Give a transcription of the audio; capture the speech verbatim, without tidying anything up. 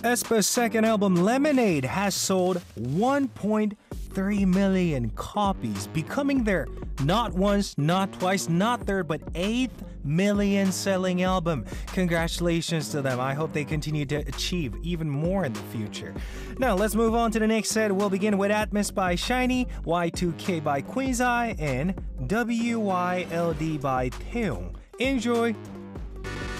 aespa's second album Lemonade has sold one point three million copies, becoming their not once, not twice, not third, but eighth million selling album. Congratulations to them. I hope they continue to achieve even more in the future. Now let's move on to the next set. We'll begin with Atmos by SHINee, Y two K by Queensrÿche, and W Y L D by Taehyung. Enjoy!